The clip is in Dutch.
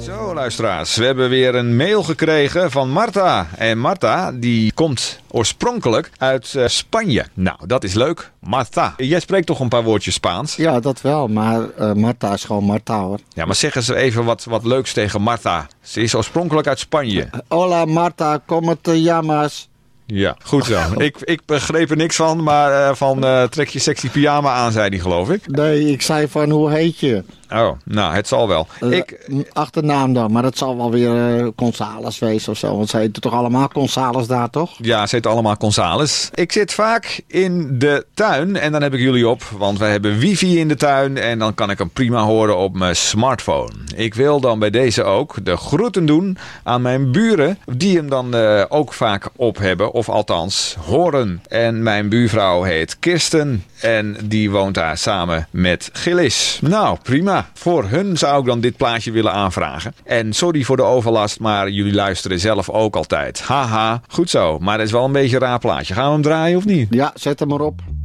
Zo, luisteraars. We hebben weer een mail gekregen van Marta. En Marta, die komt oorspronkelijk uit Spanje. Nou, dat is leuk. Marta. Jij spreekt toch een paar woordjes Spaans? Ja, dat wel. Maar Marta is gewoon Marta, hoor. Ja, maar zeg eens even wat leuks tegen Marta. Ze is oorspronkelijk uit Spanje. Hola Marta, como te llamas? Ja, goed zo. Ik begreep er niks van, maar trek je sexy pyjama aan, zei die, geloof ik. Nee, ik zei van, hoe heet je? Oh, nou, het zal wel. Achternaam dan, maar dat zal wel weer Gonzales wezen of zo. Want ze heten toch allemaal Gonzales daar, toch? Ja, ze heten allemaal Gonzales. Ik zit vaak in de tuin en dan heb ik jullie op. Want wij hebben wifi in de tuin en dan kan ik hem prima horen op mijn smartphone. Ik wil dan bij deze ook de groeten doen aan mijn buren. Die hem dan ook vaak op hebben, of althans horen. En mijn buurvrouw heet Kirsten en die woont daar samen met Gillis. Nou, prima. Voor hun zou ik dan dit plaatje willen aanvragen. En sorry voor de overlast, maar jullie luisteren zelf ook altijd. Haha, goed zo. Maar dat is wel een beetje een raar plaatje. Gaan we hem draaien of niet? Ja, zet hem maar op.